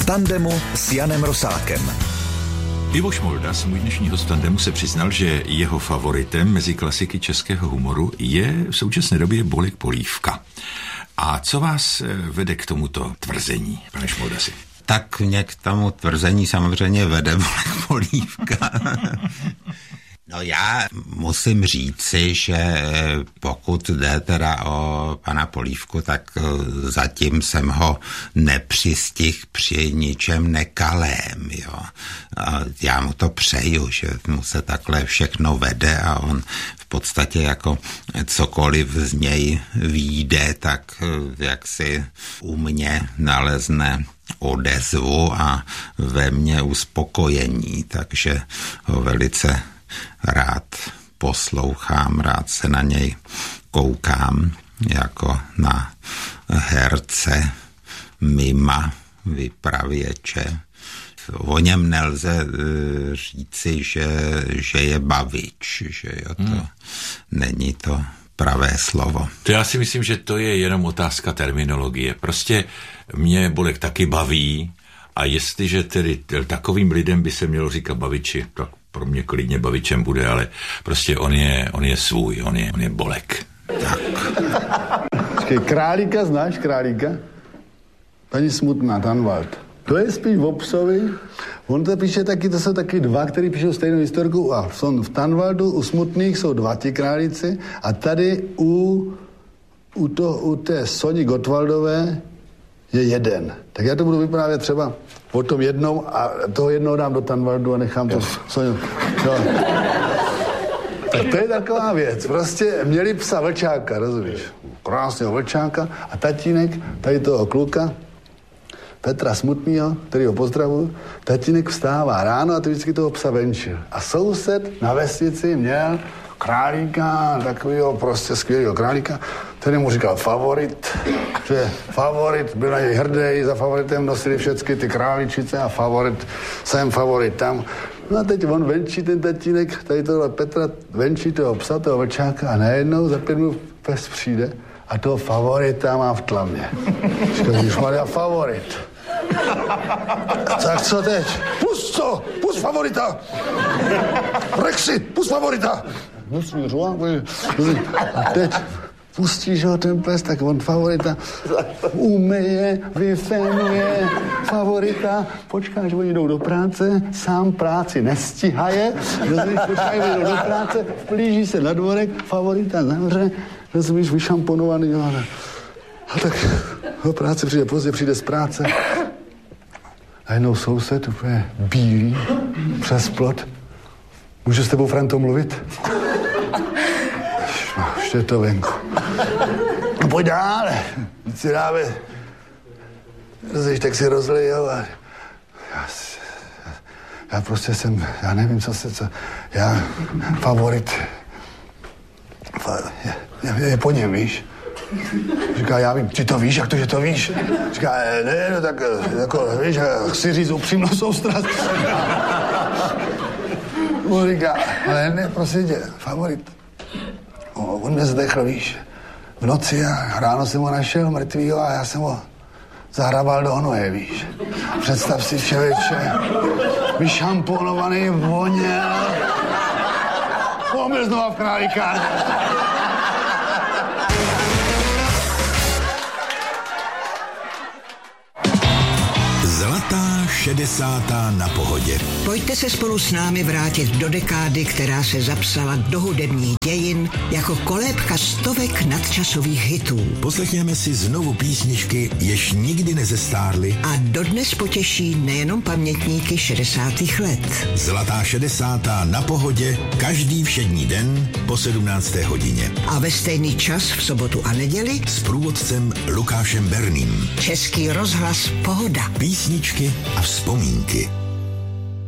tandemu s Janem Rosákem. Ivo Šmoldas, můj dnešní host tandemu, se přiznal, že jeho favoritem mezi klasiky českého humoru je v současné době Bolek Polívka. A co vás vede k tomuto tvrzení, pane Šmoldasi? Tak mě k tomu tvrzení samozřejmě vede Bolek Polívka. No já musím říci, že pokud jde teda o pana Polívku, tak zatím jsem ho nepřistihl při ničem nekalém, jo. A já mu to přeju, že mu se takhle všechno vede a on v podstatě jako cokoliv z něj vyjde, tak jak si u mě nalezne odezvu a ve mně uspokojení, takže ho velice rád poslouchám, rád se na něj koukám jako na herce, mima, vypravěče. O něm nelze říci, že je bavič, že jo, to není to pravé slovo. To já si myslím, že to je jenom otázka terminologie. Prostě mě Bolek taky baví a jestliže tedy takovým lidem by se mělo říkat baviči, tak pro mě klidně bavičem bude, ale prostě on je svůj, on je Bolek. Tak. Králíka, znáš Králíka? Paní Smutná, Tanvald. To je spíš v Psovi. On to píše taky, to jsou taky dva, který píšou stejnou historku. A v Tanvaldu, u Smutných jsou dva ti králíci a tady u té Soni Gottwaldové je jeden. Tak já to budu vyprávět třeba o tom jednou a toho jednou dám do Tanvaldu a nechám to Soňu. No. Tak to je taková věc. Prostě měli psa vlčáka, rozumíš? Krásného vlčáka a tatínek tady toho kluka, Petra Smutnýho, který ho pozdravuju, tatínek vstává ráno a ty vždycky toho psa venčil. A soused na vesnici měl králíka, takovýho prostě skvělého králíka, který mu říkal favorit, že favorit, byl na něj hrdý, za favoritem nosili všechny ty králičice a favorit sem, favorit tam. No a teď on venčí ten tatínek, tady tohle Petra venčí toho psa, toho vlčáka a najednou za 5 minut pes přijde a toho favorita má v tlamě. Říká, favorit. Tak co teď? Pust favorita! Rexy, pust favorita! A teď pustíš ho ten pes, tak on favorita umeje, vyfénuje, favorita, počkáš, oni jdou do práce, sám práci nestíhaje, počkáš, oni jdou do práce, vplíží se na dvorek, favorita zavře, rozumíš, vyšamponovaný, a tak do práce přijde pozdě, přijde z práce, a jednou soused, úplně bílý, přes plot, můžu s tebou, Franto, mluvit? Ještě to venku. No pojď dále. Víc si dáme. Tak si rozlijel a já prostě jsem, já nevím, já favorit je po něm, víš? Říká, já vím, ty to víš, jak to, že to víš? Říká, ne, no tak jako, víš, chci říct upřímnou soustrast. On říká, ale ne, prosím tě, favorit. On mě zdechl, víš, v noci a ráno jsem ho našel mrtvýho a já jsem ho zahrabal do hnoje, víš. Představ si, člověče, vyšamponovaný, voněl. On byl znova v králíkárně. Zlatá 60. na Pohodě. Pojďte se spolu s námi vrátit do dekády, která se zapsala do hudebních dějin jako kolébka stovek nadčasových hitů. Poslechněme si znovu písničky, jež nikdy nezestárly a dodnes potěší nejenom pamětníky 60. let. Zlatá 60. na Pohodě každý všední den po 17. hodině. A ve stejný čas v sobotu a neděli s průvodcem Lukášem Berným. Český rozhlas Pohoda. Písničky a vzpomínky.